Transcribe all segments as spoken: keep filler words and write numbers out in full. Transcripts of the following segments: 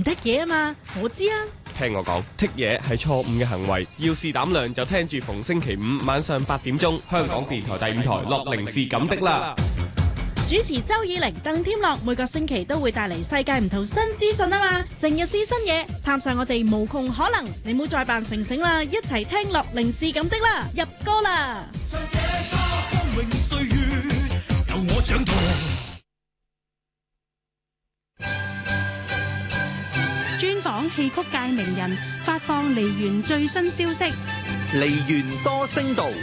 唔剔嘢啊嘛，我知啊。 聽我講，剔嘢係錯誤嘅行為，要試膽量就聽住逢星期五晚上八點鐘，香港電台第五台樂齡是咁的啦。 主持周以玲、鄧添樂每個星期都會帶嚟世界唔同新資訊啊嘛，成日試新嘢，探上我哋無窮可能。你唔好再扮成醒啦，一齊聽樂齡是咁的啦，入歌啦！唱這歌風榮歲月，由我掌舵。專訪戲曲界名人，發放梨園最新消息。 梨園多聲道。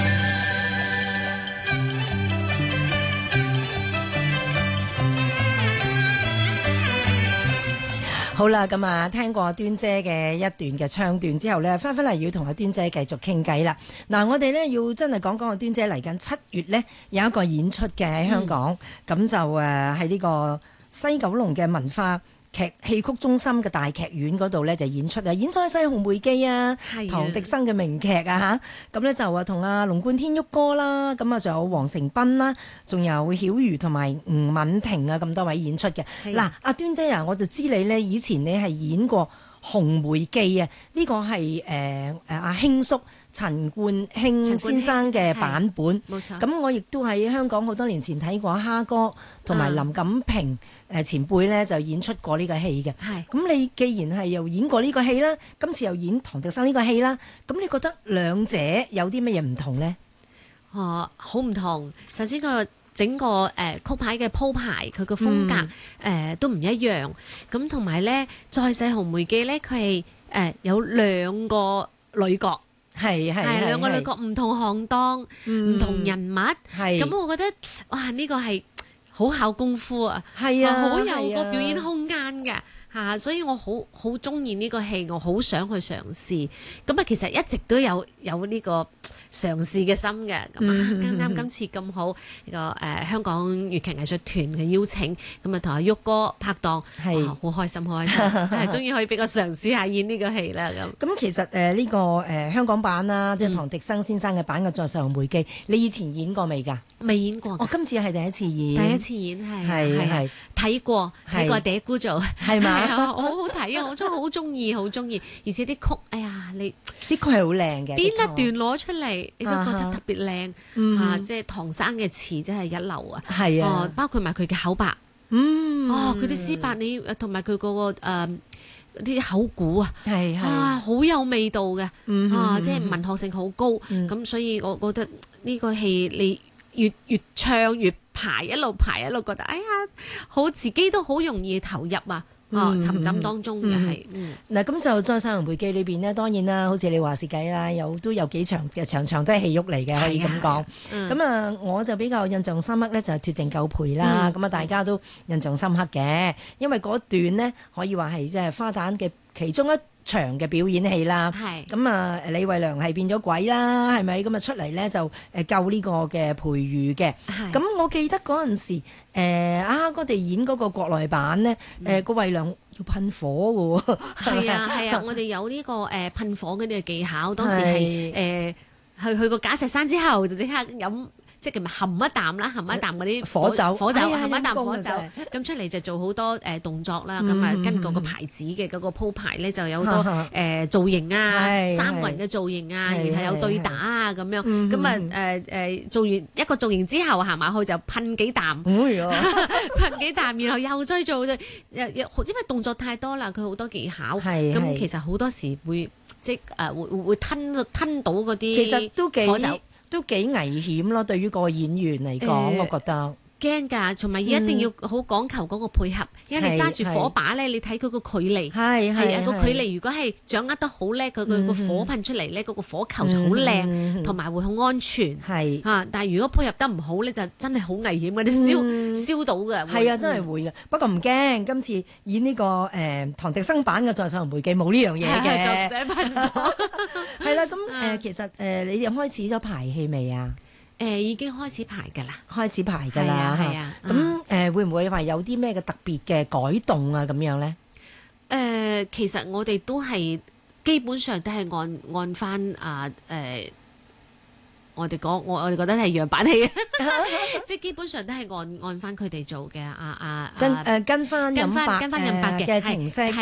好啦，咁啊，聽過端姐嘅一段嘅唱段之後呢，翻返嚟要同阿端姐繼續傾偈啦。嗱，我哋呢要真係講講阿端姐嚟緊七月呢有一個演出嘅喺香港，咁、嗯、就誒喺呢個西九龍嘅文化劇戲曲中心嘅大劇院嗰度呢就演出啊，演咗《西紅梅記》啊，唐滌生嘅名劇啊嚇，咁呢就啊同阿龍貫天喐歌啦，咁啊仲有黃成斌啦，仲有曉瑜同埋吳敏婷啊咁多位演出嘅。嗱，阿端姐啊，我就知你呢以前你係演過《紅梅記》啊，呢個係誒誒阿興叔陳冠興先生嘅版本，冇錯。咁我亦都喺香港好多年前睇過蝦哥同埋林錦平誒前輩咧就演出過呢個戲嘅。係。咁你既然係又演過呢個戲啦，今次又演唐滌生呢個戲啦，咁你覺得兩者有啲乜嘢唔同呢？ 哦，好唔同。首先個整個誒曲牌嘅鋪排，佢個風格誒、嗯呃、都唔一樣。咁同埋咧，再世紅梅記咧，佢係誒有兩個女角。係係係兩個女角唔同行當，唔、嗯、同人物，咁我覺得哇呢、這個係好考功夫啊，係啊，好有個表演空間嘅嚇，所以我好好中意呢個戲，我好想去嘗試。咁啊，其實一直都有有呢個嘗試嘅心嘅。咁啊，啱啱今次咁好呢個誒、呃、香港粵劇藝術團嘅邀請，咁啊同阿旭哥拍檔，係好、哦、開心，好開心，係終於可以俾我嘗試下演呢個戲啦。咁咁其實誒呢、呃這個誒、呃、香港版啦，即係唐滌生先生嘅版嘅《再世紅梅記》，你以前演過未㗎？ 未演過。我、哦、 今次係第一次演。 第一次演係係係睇過睇過嗲姑做係嘛？ 係啊，好好睇啊！我真係好中意，好中意，而且啲曲，哎呀，你啲曲係好靚嘅，邊一段攞出嚟，你都覺得特別靚、uh-huh. 啊！即係唐生嘅詞真係一流啊！係啊、呃，包括埋佢嘅口白，嗯，哦，佢啲詩白你同埋佢嗰個誒啲口鼓啊，係係啊，好有味道嘅、嗯，啊，即係文學性好高，咁、嗯、所以我覺得呢個戲你越越唱越排，一路排一路覺得，哎呀，好自己都好容易投入啊！哦，沉浸當中嘅係，嗱咁就《再世紅梅記》裏邊呢，當然啦，好似你話事計啦，有都有幾場嘅場場都係戲肉嚟嘅，可以咁講。咁啊、嗯，我就比較印象深刻咧，就係脫淨舊陪啦。咁、嗯、啊，大家都印象深刻嘅，因為嗰段呢，可以話係即係花旦嘅其中一場嘅表演戲啦。係咁啊，李慧良係變咗鬼啦，係咪？咁啊出嚟咧就誒救呢個嘅培瑜嘅。咁我記得嗰陣時。誒、呃、啊！我哋演嗰個國內版呢，誒、呃、個慧良要噴火嘅喎。係啊係啊，我哋有呢、這個誒、呃、噴火嗰啲嘅技巧。當時係誒、呃、去去個假石山之後，就即刻飲。即係含一啖啦，含一啖嗰啲火酒，火酒含一啖火酒，咁出嚟就做好多誒、呃、動作啦。咁、嗯、啊，跟嗰個牌子嘅嗰個鋪排咧，就有好多誒、呃、造型啊，三個人嘅造型啊，然後有對打啊咁樣。咁啊誒誒做完一個造型之後，行埋去就噴幾啖，噴幾啖，然後又再做，又又因為動作太多啦，佢好多技巧。咁其實好多時會即係誒會會吞吞到嗰啲，其實都幾火酒。都幾危險咯，對於個演員嚟講、呃，我覺得驚㗎，同埋一定要好講求嗰個配合，嗯、因為你揸住火把咧，你睇佢個距離，係係啊個距離，如果係掌握得好叻，佢佢個火噴出嚟咧，嗰、嗯、個火球就好靚，同、嗯、埋會好安全。係啊，但係如果配合得唔好咧，就真係好危險嘅，你燒、嗯、燒到嘅。係啊，真係會嘅、嗯。不過唔驚，今次演呢、這個誒、呃、唐滌生版嘅《再世紅梅記》冇呢樣嘢嘅。就寫噴火。係啦，咁誒其實誒、呃、你哋開始咗排戲未啊？誒、呃、已經開始排㗎啦，開始排㗎啦，係啊。咁誒、啊呃、會唔會話有啲咩嘅特別嘅改動啊？咁樣咧？誒、呃，其實我哋都係基本上都係按按翻啊誒。呃我哋講，我我哋覺得係樣板戲，即係基本上都係按按翻佢哋做嘅，啊啊，真誒跟翻跟翻跟翻任白嘅程式。